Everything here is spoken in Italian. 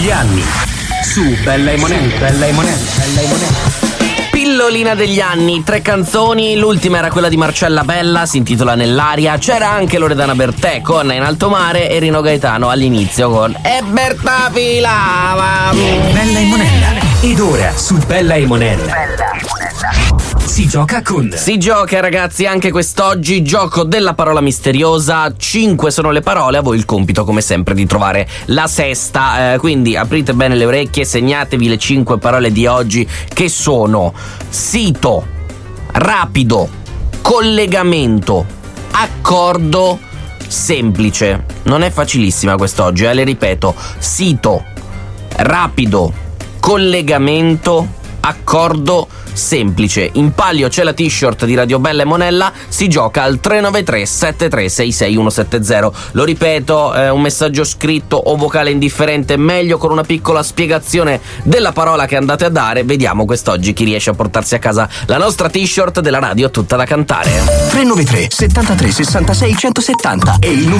degli anni su Bella e Monella. Pillolina degli anni, 3 canzoni, l'ultima era quella di Marcella Bella, si intitola Nell'aria, c'era anche Loredana Bertè con In alto mare e Rino Gaetano all'inizio con E Berta filava. Bella e Monella. Ed ora su Bella e Monella si gioca con... Si gioca, ragazzi, anche quest'oggi, gioco della parola misteriosa. 5 sono le parole, a voi il compito come sempre di trovare la sesta, quindi aprite bene le orecchie, segnatevi le 5 parole di oggi, che sono sito, rapido, collegamento, accordo, semplice. Non è facilissima quest'oggi, le ripeto: sito, rapido, collegamento, accordo, semplice. In palio c'è la t-shirt di Radio Bella e Monella. Si gioca al 393 7366 170. Lo ripeto, un messaggio scritto o vocale indifferente, meglio con una piccola spiegazione della parola che andate a dare. Vediamo quest'oggi chi riesce a portarsi a casa la nostra t-shirt della radio tutta da cantare. 393 73 66 170 è il numero